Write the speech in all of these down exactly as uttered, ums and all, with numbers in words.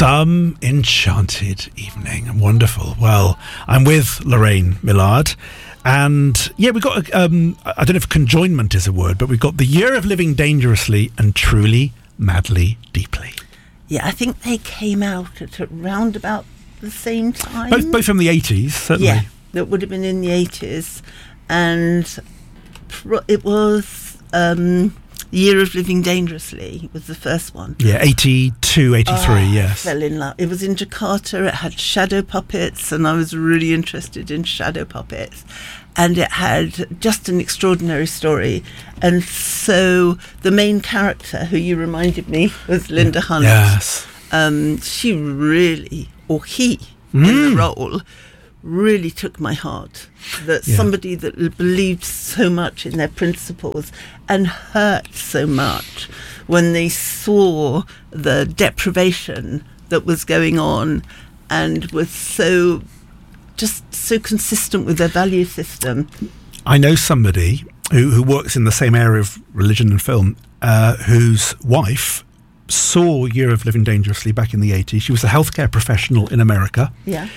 Some enchanted evening. Wonderful. Well, I'm with Lorraine Millard. And yeah, we've got, um, I don't know if conjoinment is a word, but we've got The Year of Living Dangerously and Truly, Madly, Deeply. Yeah, I think they came out at around about the same time. Both, both from the eighties, certainly. Yeah, that would have been in the eighties. And pro- it was um, The Year of Living Dangerously was the first one. Yeah, eighty-two, eighty-three, oh, yes. I fell in love. It was in Jakarta. It had shadow puppets, and I was really interested in shadow puppets. And it had just an extraordinary story. And so the main character, who you reminded me, was Linda Hunt. Yes. Um, she really, or he, mm. in the role, really took my heart. That yeah. somebody that believed so much in their principles and hurt so much when they saw the deprivation that was going on and was so... just so consistent with their value system. I know somebody who, who works in the same area of religion and film, uh, whose wife saw Year of Living Dangerously back in the eighties. She was a healthcare professional in America. Yeah.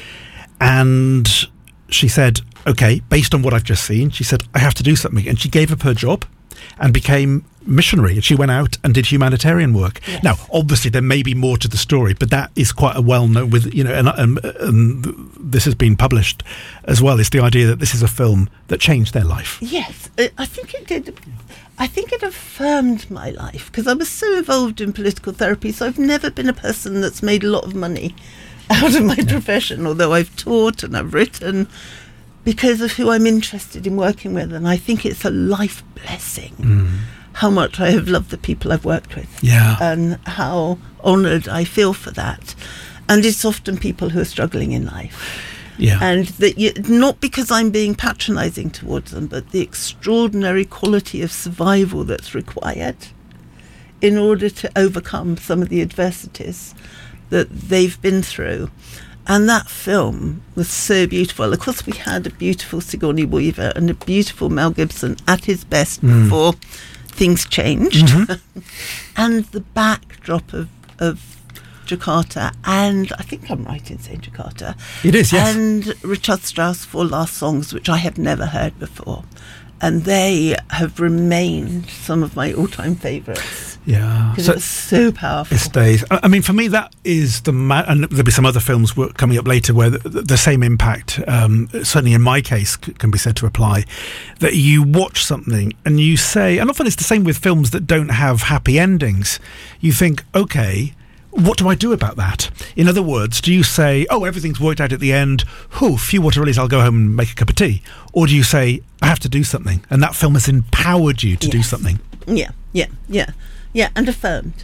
And she said, okay, based on what I've just seen, she said, I have to do something. And she gave up her job and became missionary, and she went out and did humanitarian work. Yes. Now, obviously, there may be more to the story, but that is quite a well-known, with you know, and, and, and this has been published as well. Is the idea that this is a film that changed their life? Yes, I think it did. I think it affirmed my life because I was so involved in political therapy. So I've never been a person that's made a lot of money out of my yeah. profession, although I've taught and I've written because of who I'm interested in working with, and I think it's a life blessing. Mm. How much I have loved the people I've worked with, yeah, and how honoured I feel for that. And it's often people who are struggling in life, yeah, and that you, not because I'm being patronising towards them, but the extraordinary quality of survival that's required in order to overcome some of the adversities that they've been through. And that film was so beautiful. Of course, we had a beautiful Sigourney Weaver and a beautiful Mel Gibson at his best mm. before things changed. Mm-hmm. And the backdrop of, of Jakarta, and I think I'm right in saying Jakarta. It is, yes. And Richard Strauss' Four Last Songs, which I have never heard before. And they have remained some of my all-time favourites. Yeah. Because so it was so powerful. It stays. I mean, for me, that is the... Ma- and there'll be some other films coming up later where the, the same impact, um, certainly in my case, c- can be said to apply. That you watch something and you say... And often it's the same with films that don't have happy endings. You think, OK... what do I do about that? In other words, do you say, oh, everything's worked out at the end, whew, few water lilies, I'll go home and make a cup of tea? Or do you say, I have to do something, and that film has empowered you to yes. do something? Yeah, yeah, yeah, yeah, and affirmed.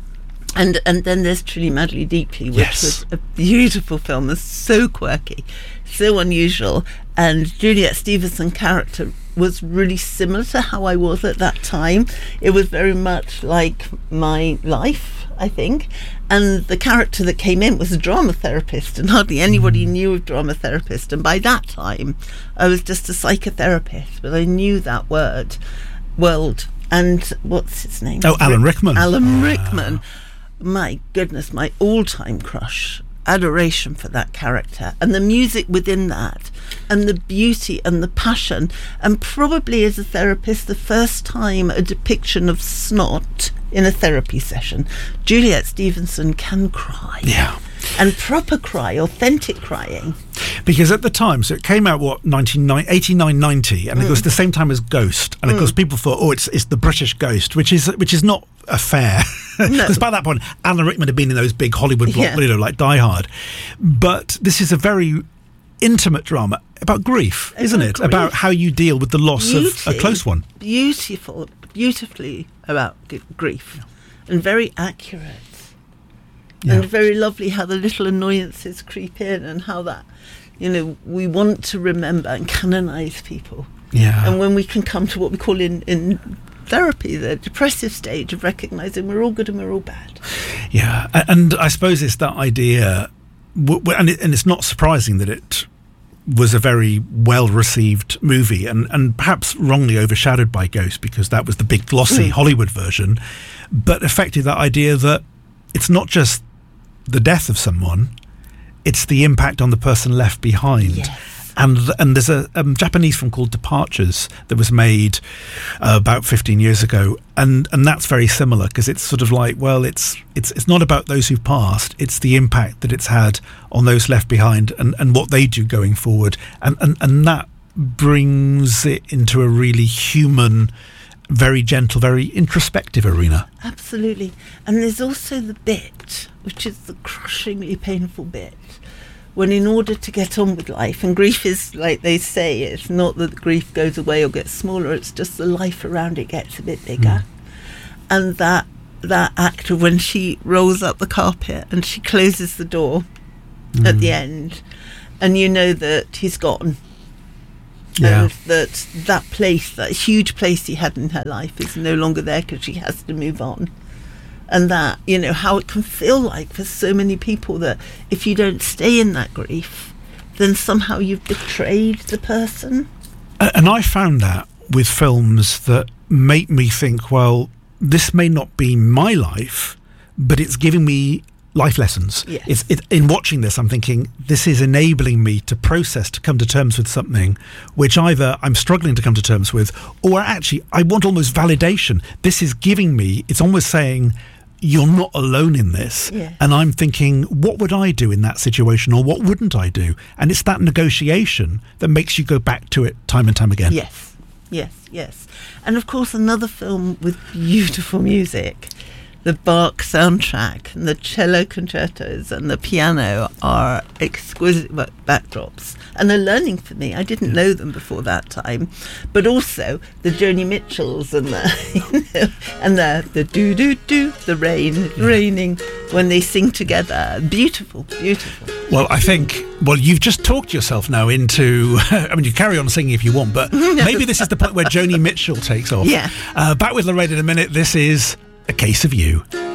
And and then there's Truly, Madly, Deeply, which yes. was a beautiful film. It's so quirky, so unusual, and Juliet Stevenson's character was really similar to how I was at that time. It was very much like my life, I think. And the character that came in was a drama therapist, and hardly anybody mm. knew of drama therapist. And by that time, I was just a psychotherapist, but I knew that word, world. And what's his name? Oh, Alan Rickman. Alan Rickman. My goodness, my all-time crush. Adoration for that character, and the music within that, and the beauty and the passion, and probably as a therapist the first time a depiction of snot in a therapy session. Juliet Stevenson can cry, yeah, and proper cry, authentic crying. Because at the time, so it came out what eighty-nine, ninety, and mm. it was the same time as Ghost, and of mm. course people thought, oh, it's it's the British Ghost, which is which is not a fair. Because no. by that point, Alan Rickman had been in those big Hollywood block, yeah. you know, like Die Hard. But this is a very intimate drama about grief, isn't about it? Grief. About how you deal with the loss Beauty, of a close one. Beautiful, beautifully about g- grief, yeah. and very accurate. Yeah. And very lovely how the little annoyances creep in, and how that, you know, we want to remember and canonise people. Yeah. And when we can come to what we call in, in therapy, the depressive stage of recognising we're all good and we're all bad. Yeah. And I suppose it's that idea, and it's not surprising that it was a very well-received movie, and, and perhaps wrongly overshadowed by Ghost, because that was the big glossy mm. Hollywood version, but affected that idea that it's not just the death of someone, it's the impact on the person left behind. Yes. And and there's a um, Japanese film called Departures that was made uh, about fifteen years ago, and, and that's very similar, because it's sort of like, well, it's it's it's not about those who've passed, it's the impact that it's had on those left behind, and, and what they do going forward, and, and, and that brings it into a really human, very gentle, very introspective arena. Absolutely. And there's also the bit, which is the crushingly painful bit, when in order to get on with life, and grief is, like they say, it's not that the grief goes away or gets smaller, it's just the life around it gets a bit bigger. Mm. And that that act of when she rolls up the carpet and she closes the door mm. at the end, and you know that he's gone. Yeah. And that that place, that huge place he had in her life, is no longer there because she has to move on. And that, you know, how it can feel like for so many people that if you don't stay in that grief, then somehow you've betrayed the person. And I found that with films that make me think, well, this may not be my life, but it's giving me life lessons. Yes. It's, it, in watching this, I'm thinking, this is enabling me to process, to come to terms with something which either I'm struggling to come to terms with, or actually I want almost validation. This is giving me, it's almost saying, you're not alone in this. Yes. And I'm thinking, what would I do in that situation, or what wouldn't I do? And it's that negotiation that makes you go back to it time and time again. Yes, yes, yes. And of course, another film with beautiful music. The Bach soundtrack and the cello concertos and the piano are exquisite backdrops, and a learning for me. I didn't know them before that time, but also the Joni Mitchells and the you know, and the the do do do the rain raining when they sing together. Beautiful, beautiful. Well, I think well you've just talked yourself now into. I mean, you carry on singing if you want, but maybe this is the point where Joni Mitchell takes off. Yeah. Uh, back with Lorraine in a minute. This is A Case of You.